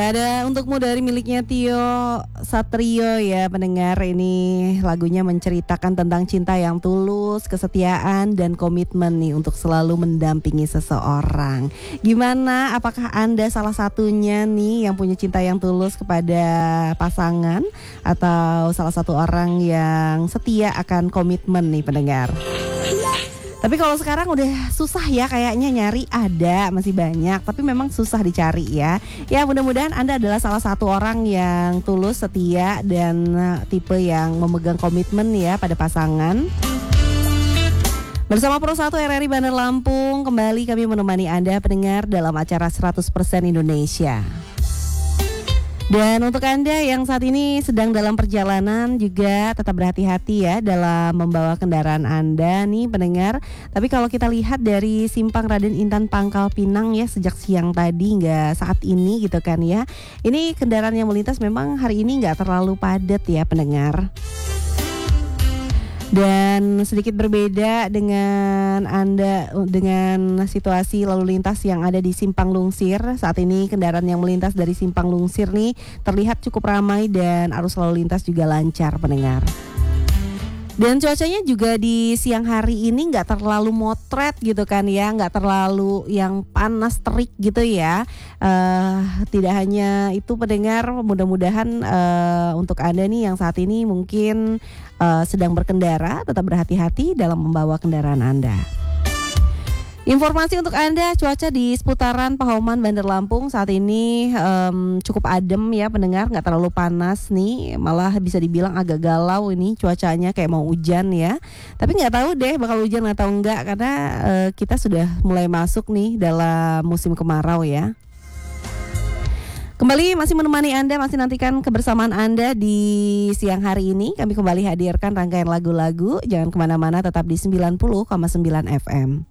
Ada untukmu dari miliknya Tio Satrio ya pendengar. Ini lagunya menceritakan tentang cinta yang tulus, kesetiaan dan komitmen nih untuk selalu mendampingi seseorang. Gimana? Apakah Anda salah satunya nih yang punya cinta yang tulus kepada pasangan, atau salah satu orang yang setia akan komitmen nih pendengar? Tapi kalau sekarang udah susah ya kayaknya nyari, ada masih banyak tapi memang susah dicari ya. Ya mudah-mudahan Anda adalah salah satu orang yang tulus, setia dan tipe yang memegang komitmen ya pada pasangan. Bersama Pro 1 RRI Bandar Lampung, kembali kami menemani Anda pendengar dalam acara 100% Indonesia. Dan untuk Anda yang saat ini sedang dalam perjalanan juga tetap berhati-hati ya dalam membawa kendaraan Anda nih pendengar. Tapi kalau kita lihat dari Simpang Raden Intan Pangkal Pinang ya, sejak siang tadi hingga saat ini gitu kan ya, ini kendaraan yang melintas memang hari ini nggak terlalu padat ya pendengar. Dan sedikit berbeda dengan Anda, dengan situasi lalu lintas yang ada di Simpang Lungsir. Saat ini kendaraan yang melintas dari Simpang Lungsir nih terlihat cukup ramai dan arus lalu lintas juga lancar pendengar. Dan cuacanya juga di siang hari ini nggak terlalu motret gitu kan ya, nggak terlalu yang panas terik gitu ya. Tidak hanya itu pendengar, mudah-mudahan untuk Anda nih yang saat ini mungkin sedang berkendara, tetap berhati-hati dalam membawa kendaraan Anda. Informasi untuk Anda, cuaca di seputaran Pahoman Bandar Lampung saat ini cukup adem ya pendengar, nggak terlalu panas nih, malah bisa dibilang agak galau ini cuacanya, kayak mau hujan ya. Tapi nggak tahu deh bakal hujan atau enggak, karena kita sudah mulai masuk nih dalam musim kemarau ya. Kembali masih menemani Anda, masih nantikan kebersamaan Anda di siang hari ini. Kami kembali hadirkan rangkaian lagu-lagu, jangan kemana-mana, tetap di 90,9 FM.